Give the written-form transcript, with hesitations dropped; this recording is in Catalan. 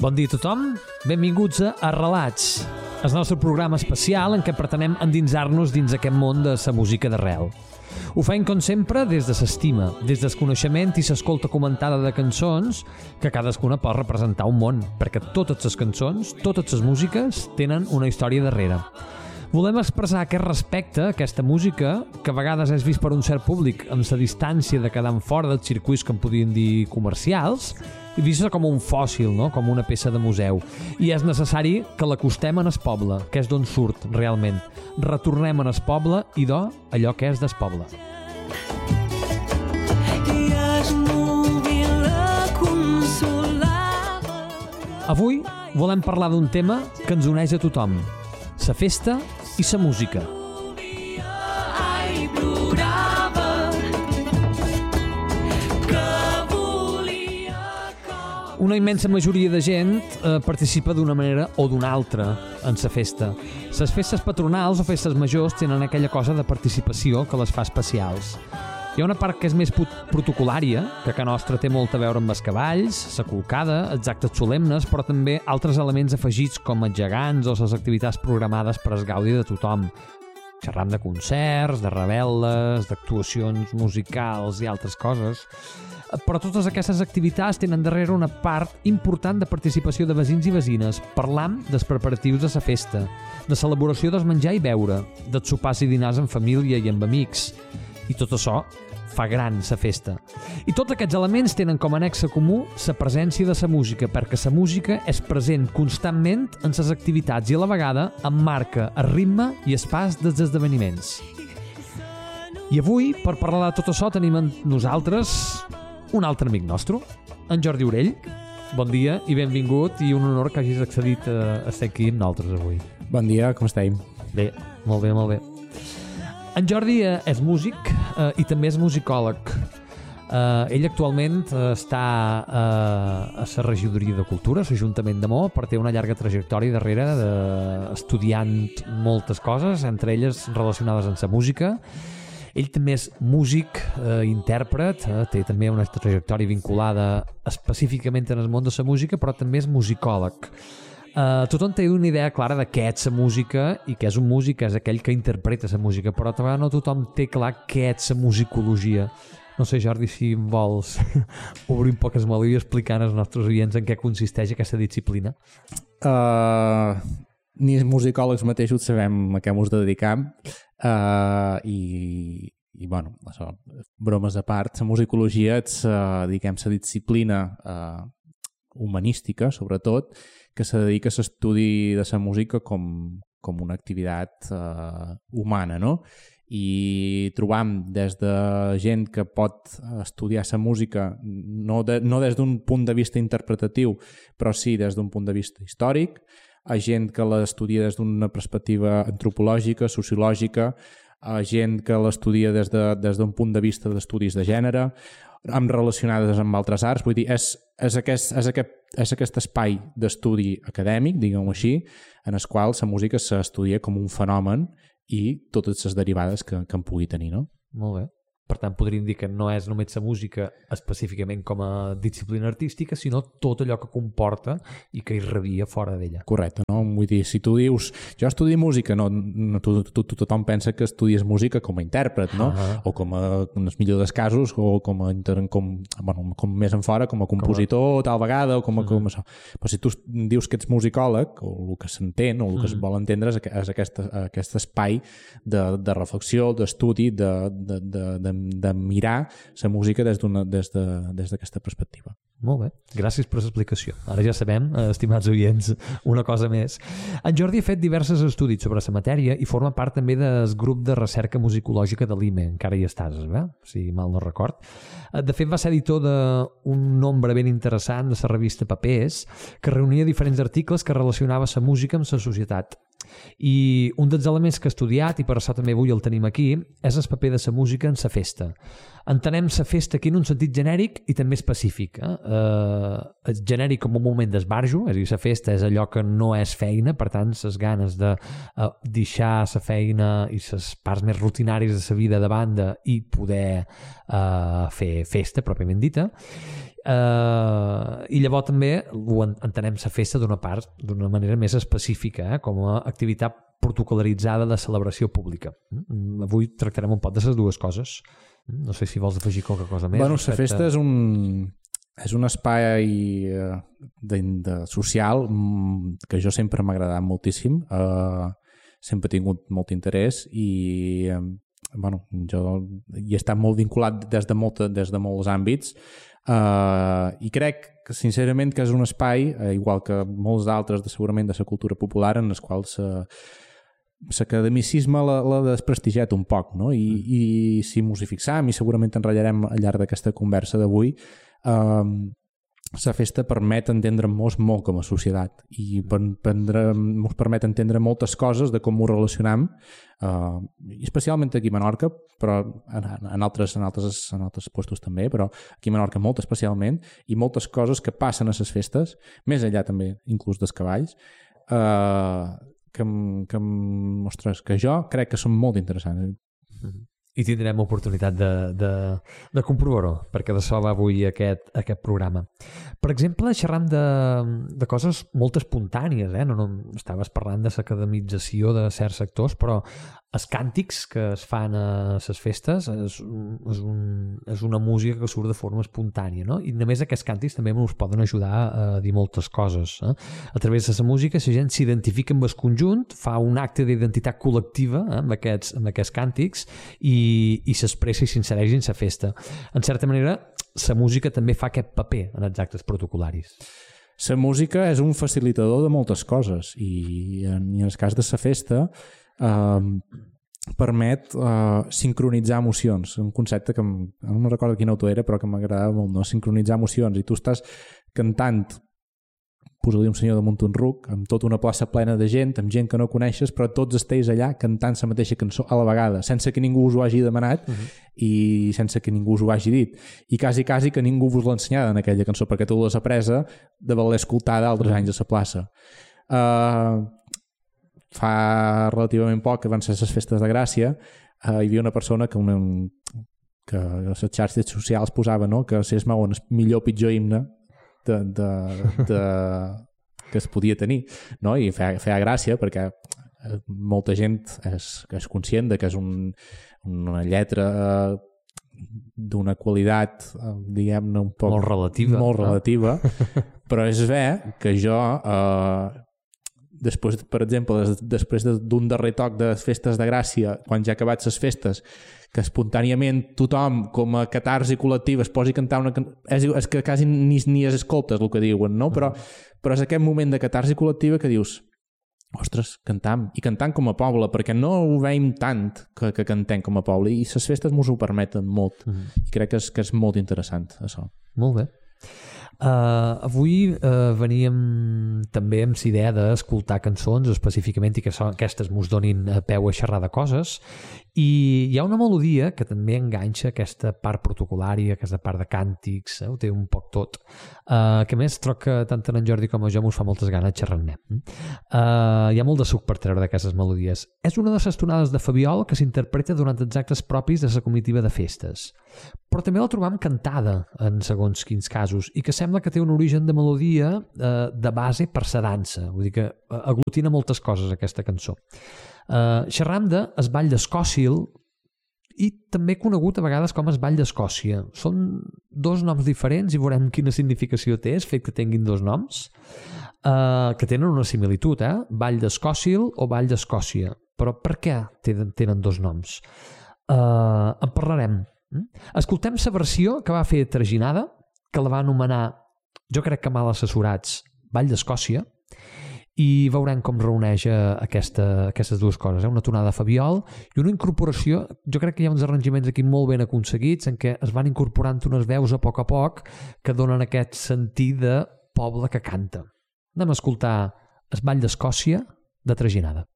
Bon dia a tothom, benvinguts a Arrelats, el nostre programa especial en què pretenem endinsar-nos dins aquest món de la música d'arrel. Ho fem, com sempre, des de l'estima, des del coneixement i l'escolta comentada de cançons que cadascuna pot representar un món, perquè totes les cançons, totes les músiques, tenen una història darrere. Volem expressar aquest respecte a aquesta música, que a vegades és vist per un cert públic amb la distància de quedar fora dels circuits que en podien dir comercials, i vista com un fòssil, no? Com una peça de museu. I és necessari que l'acostem en el poble, que és d'on surt realment. Retornem en el poble i allò que és del poble. Avui volem parlar d'un tema que ens uneix a tothom: la festa i la música. Una immensa majoria de gent participa d'una manera o d'una altra en la festa. Les festes patronals o festes majors tenen aquella cosa de participació que les fa especials. Hi ha una part que és més protocolària, que a casa nostra té molt a veure amb els cavalls, la colcada, els actes solemnes, però també altres elements afegits com els gegants o les activitats programades per al gaudi de tothom. Xerram de concerts, de rebel·les, d'actuacions musicals i altres coses. Però totes aquestes activitats tenen darrere una part important de participació de veïns i veïnes. Parlam dels preparatius de la festa, de l'elaboració del menjar i beure, dels sopars i dinars en família i amb amics. I tot això fa gran la festa. I tots aquests elements tenen com a nexe comú la presència de la música, perquè la música és present constantment en les activitats i a la vegada emmarca el ritme i el pas dels esdeveniments. I avui, per parlar de tot això, tenim amb nosaltres un altre amic nostre, en Jordi Orell. Bon dia i benvingut, i un honor que hagis accedit a estar aquí amb nosaltres avui. Bon dia, com esteu? Bé, molt bé, molt bé. En Jordi és músic i també és musicòleg. Ell actualment està a la regidoria de Cultura, a l'Ajuntament de Maó, però té una llarga trajectòria darrere estudiant moltes coses, entre elles relacionades amb la música. Ell també és músic, intèrpret, té també una trajectòria vinculada específicament en el món de la música, però també és musicòleg. Tothom té una idea clara de què és la música i què és un músic, és aquell que interpreta la música, però també no tothom té clar què és la musicologia. No sé, Jordi, si vols obrir un poc el meló i explicar als nostres oients en què consisteix aquesta disciplina. Ni els musicòlegs mateixos sabem a què ens dedicam, i bueno, això, bromes a part, la musicologia és, diguem, la disciplina humanística, sobretot, que se dedica a l'estudi de la música com una activitat humana, no? I trobam des de gent que pot estudiar la música no des d'un punt de vista interpretatiu, però sí des d'un punt de vista històric, a gent que l'estudia des d'una perspectiva antropològica, sociològica, a gent que l'estudia des d'un punt de vista d'estudis de gènere, amb relacionades amb altres arts. Vull dir, és aquest espai d'estudi acadèmic, diguem-ho així, en el qual la música s'estudia com un fenomen i totes les derivades que en pugui tenir, no? Molt bé. Per tant, podríem dir que no és només la música específicament com a disciplina artística, sinó tot allò que comporta i que irradia fora d'ella. Correcte, no? Vull dir, si tu dius jo estudio música, tothom pensa que estudies música com a intèrpret, no? O com a, en els millors dels casos, o com més en fora, com a compositor, tal vegada, o com això. Però si tu dius que ets musicòleg, o el que s'entén, o el que es vol entendre és aquest espai de reflexió, d'estudi, de mirar la música des d'aquesta perspectiva. Molt bé, gràcies per l'explicació. Ara ja sabem, estimats oients, una cosa més. En Jordi ha fet diversos estudis sobre la matèria i forma part també del grup de recerca musicològica de l'IME, encara hi estàs, si mal no record. De fet, va ser editor d'un nombre ben interessant de la revista Papers, que reunia diferents articles que relacionava la música amb la societat. I un dels elements que he estudiat, i per això també avui el tenim aquí, és el paper de la música en la festa. Entenem la festa aquí en un sentit genèric i també específic. El genèric com un moment d'esbarjo, és a dir, la festa és allò que no és feina, per tant, les ganes de deixar la feina i les parts més rutinàries de la vida de banda i poder fer festa, pròpiament dita. I llavors també entenem la festa d'una manera més específica, com a activitat protocolaritzada de celebració pública. Avui tractarem un poc de les dues coses. No sé si vols afegir qualque cosa més. Bueno, la festa és un espai social que jo sempre m'ha agradat moltíssim. Sempre he tingut molt interès i jo hi he estat molt vinculat des de molts àmbits i crec que sincerament que és un espai, igual que molts d'altres segurament de la cultura popular, en els quals l'academicisme l'ha desprestigiat un poc, no? I si mos hi fixam, i segurament en ratllarem al llarg d'aquesta conversa d'avui, la festa permet entendre-nos molt com a societat i ens permet entendre moltes coses de com ho relacionam, especialment aquí a Menorca, però en altres llocs també, però aquí a Menorca molt especialment, i moltes coses que passen a les festes, més enllà també inclús dels cavalls, que jo crec que són molt interessants. I tindrem oportunitat de comprovar-ho, perquè d'això va avui aquest programa. Per exemple, xerram de coses molt espontànies, no estaves parlant de l'academització de certs sectors, però els càntics que es fan a les festes és una música que surt de forma espontània, no? I només aquests càntics també ens poden ajudar a dir moltes coses. A través de la música la gent s'identifica amb el conjunt, fa un acte d'identitat col·lectiva amb aquests càntics i s'expressa i s'insereix en la festa. En certa manera, la música també fa aquest paper en els actes protocolaris. La música és un facilitador de moltes coses i en el cas de la festa permet sincronitzar emocions, un concepte que no recordo quin autor era però que m'agradava molt, no? Sincronitzar emocions, i tu estàs cantant, posa-li un senyor damunt un ruc, amb tota una plaça plena de gent, amb gent que no coneixes, però tots esteu allà cantant la mateixa cançó a la vegada, sense que ningú us ho hagi demanat i sense que ningú us ho hagi dit, i quasi que ningú vos l'ha ensenyada en aquella cançó, perquè tu l'has apresa de voler escoltar d'altres anys a la plaça. Fa relativament poc, que van ser les festes de Gràcia, hi havia una persona que a les xarxes socials posava, no?, que si es meu el millor o pitjor himne que es podia tenir, no? I feia gràcia perquè molta gent és conscient de que és una lletra d'una qualitat, diguem-ne, un poc molt relativa, però és bé que jo després, per exemple, després d'un darrer toc de festes de Gràcia, quan ja ha acabat les festes, que espontàniament tothom, com a catarsi col·lectiva, es posi a cantar una cançó, és que quasi ni es escoltes el que diuen, no? Però és aquest moment de catarsi col·lectiva que dius, ostres, cantam, i cantant com a poble, perquè no ho veiem tant que cantem com a poble, i les festes mos ho permeten molt, i crec que és molt interessant, això. Molt bé. Avui veníem també amb la idea d'escoltar cançons específicament i que aquestes mos donin peu a xerrar de coses, i hi ha una melodia que també enganxa aquesta part protocolària, aquesta part de càntics, ho té un poc tot, que a més troc que tant en Jordi com a jo mos fa moltes ganes xerrar-ne. Hi ha molt de suc per treure d'aquestes melodies. És una de les tonades de Fabiol que s'interpreta durant els actes propis de la comitiva de festes, però també la trobam cantada en segons quins casos, i que sembla que té un origen de melodia de base per la dansa, vull dir que aglutina moltes coses aquesta cançó. Xerram de Es Ball d'Escòcia, i també conegut a vegades com Es Ball d'Escòcia. Són dos noms diferents i veurem quina significació té el fet que tinguin dos noms, que tenen una similitud, Ball d'Escòcia o Ball d'Escòcia. Però per què tenen dos noms? En parlarem. Escoltem la versió que va fer Traginada, que la va anomenar, jo crec que mal assessorats, Ball d'Escòcia, i veurem com reuneix aquestes dues coses, una tonada de Fabiol i una incorporació. Jo crec que hi ha uns arranjaments aquí molt ben aconseguits en què es van incorporant unes veus a poc que donen aquest sentit de poble que canta. Anem a escoltar Es Ball d'Escòcia de Traginada.